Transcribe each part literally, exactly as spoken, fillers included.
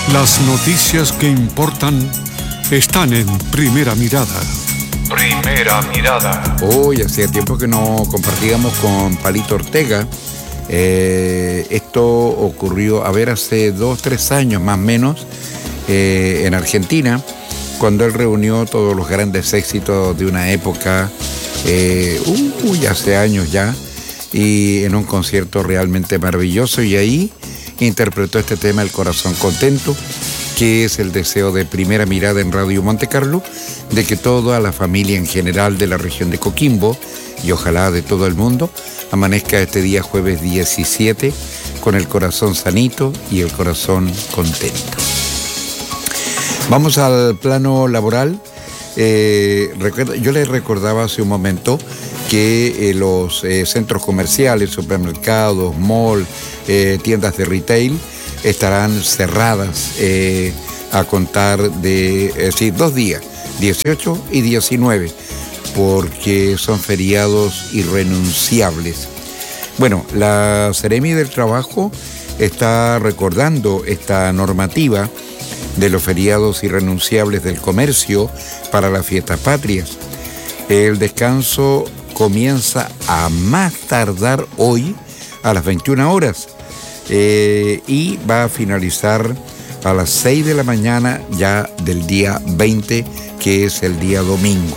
Las noticias que importan están en Primera Mirada. Primera Mirada. Hoy hacía tiempo que no compartíamos con Palito Ortega. Eh, esto ocurrió, a ver, hace dos, tres años más o menos, eh, en Argentina, cuando él reunió todos los grandes éxitos de una época, eh, uy, hace años ya, y en un concierto realmente maravilloso, y ahí interpretó este tema, El Corazón Contento, que es el deseo de Primera Mirada en Radio Monte Carlo, de que toda la familia en general de la región de Coquimbo, y ojalá de todo el mundo, amanezca este día jueves diecisiete con el corazón sanito y el corazón contento. Vamos al plano laboral. Eh, recuerda, yo les recordaba hace un momento que eh, los eh, centros comerciales, supermercados, mall, eh, tiendas de retail estarán cerradas eh, a contar de, es decir, dos días, dieciocho y diecinueve, porque son feriados irrenunciables. Bueno, la Seremi del Trabajo está recordando esta normativa de los feriados irrenunciables del comercio para las fiestas patrias. El descanso comienza a más tardar hoy a las veintiuna horas eh, y va a finalizar a las seis de la mañana ya del día veinte, que es el día domingo.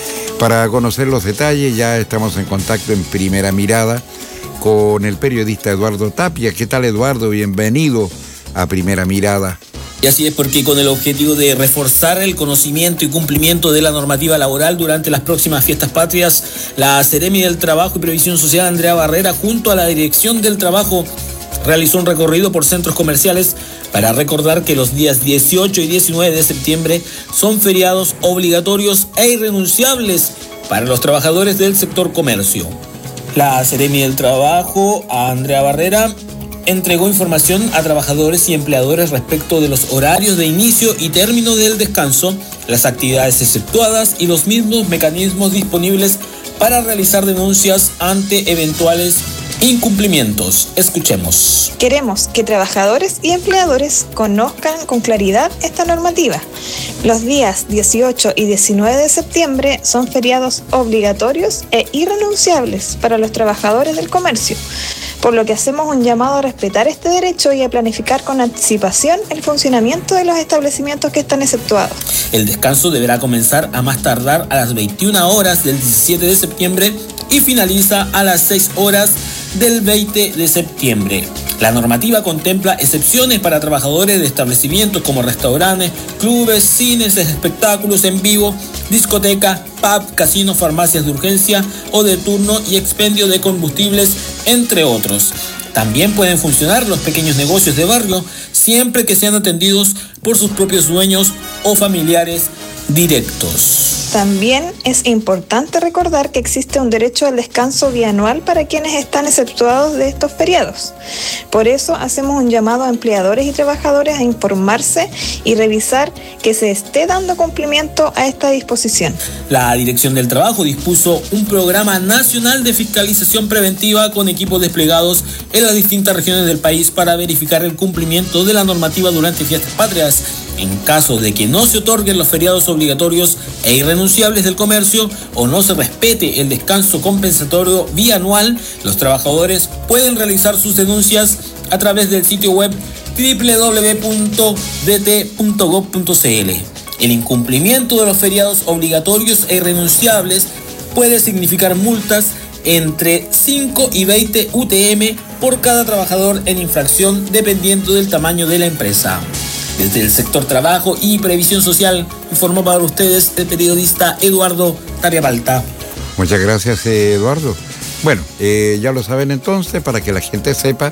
Para conocer los detalles ya estamos en contacto en Primera Mirada con el periodista Eduardo Tapia. ¿Qué tal, Eduardo? Bienvenido a Primera Mirada. Y así es, porque con el objetivo de reforzar el conocimiento y cumplimiento de la normativa laboral durante las próximas fiestas patrias, la Seremi del Trabajo y Previsión Social, Andrea Barrera, junto a la Dirección del Trabajo, realizó un recorrido por centros comerciales para recordar que los días dieciocho y diecinueve de septiembre son feriados obligatorios e irrenunciables para los trabajadores del sector comercio. La Seremi del Trabajo, Andrea Barrera, entregó información a trabajadores y empleadores respecto de los horarios de inicio y término del descanso, las actividades exceptuadas y los mismos mecanismos disponibles para realizar denuncias ante eventuales incumplimientos. Escuchemos. Queremos que trabajadores y empleadores conozcan con claridad esta normativa. Los días dieciocho y diecinueve de septiembre son feriados obligatorios e irrenunciables para los trabajadores del comercio, por lo que hacemos un llamado a respetar este derecho y a planificar con anticipación el funcionamiento de los establecimientos que están exceptuados. El descanso deberá comenzar a más tardar a las veintiuna horas del diecisiete de septiembre y finaliza a las seis horas del veinte de septiembre. La normativa contempla excepciones para trabajadores de establecimientos como restaurantes, clubes, cines, espectáculos en vivo, discoteca, pub, casinos, farmacias de urgencia o de turno y expendio de combustibles, entre otros. También pueden funcionar los pequeños negocios de barrio siempre que sean atendidos por sus propios dueños o familiares directos. También es importante recordar que existe un derecho al descanso bianual para quienes están exceptuados de estos feriados. Por eso hacemos un llamado a empleadores y trabajadores a informarse y revisar que se esté dando cumplimiento a esta disposición. La Dirección del Trabajo dispuso un programa nacional de fiscalización preventiva con equipos desplegados en las distintas regiones del país para verificar el cumplimiento de la normativa durante fiestas patrias. En caso de que no se otorguen los feriados obligatorios e irrenunciables del comercio o no se respete el descanso compensatorio bianual, los trabajadores pueden realizar sus denuncias a través del sitio web doble u doble u doble u punto d t punto gob punto c l. El incumplimiento de los feriados obligatorios e irrenunciables puede significar multas entre cinco y veinte U T M por cada trabajador en infracción, dependiendo del tamaño de la empresa. Desde el sector trabajo y previsión social, informó para ustedes el periodista Eduardo Tapia. Muchas gracias, Eduardo. Bueno, eh, ya lo saben entonces, para que la gente sepa,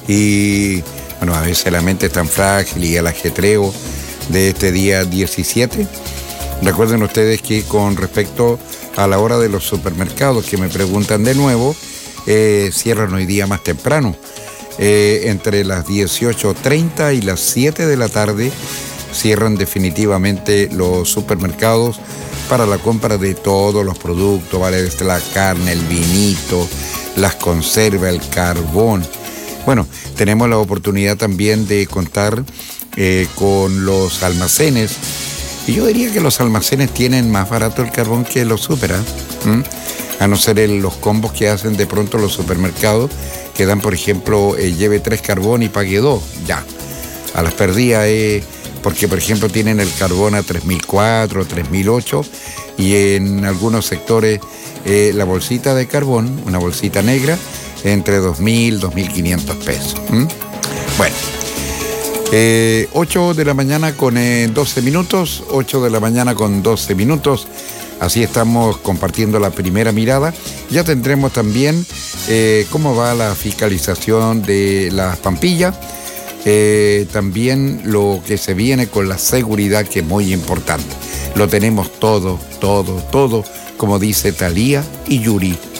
y bueno, a veces la mente es tan frágil y el ajetreo de este día diecisiete. Recuerden ustedes que con respecto a la hora de los supermercados, que me preguntan de nuevo, eh, cierran hoy día más temprano. Eh, entre las dieciocho treinta y las siete de la tarde cierran definitivamente los supermercados para la compra de todos los productos, ¿vale? Desde la carne, el vinito, las conservas, el carbón, Bueno, tenemos la oportunidad también de contar eh, con los almacenes. Y yo diría que los almacenes tienen más barato el carbón que los super, ¿eh? ¿Mm? A no ser el, los combos que hacen de pronto los supermercados, que dan, por ejemplo, eh, lleve tres carbón y pague dos, ya. A las perdidas, eh, porque, por ejemplo, tienen el carbón a tres mil cuatro, tres mil ocho, y en algunos sectores eh, la bolsita de carbón, una bolsita negra, entre dos mil, dos mil quinientos pesos. ¿Mm? Bueno. Eh, ocho de la mañana con eh, doce minutos, ocho de la mañana con doce minutos, así estamos compartiendo la primera mirada. Ya tendremos también eh, cómo va la fiscalización de las Pampillas, eh, también lo que se viene con la seguridad, que es muy importante. Lo tenemos todo, todo, todo, como dice Thalía y Yuri.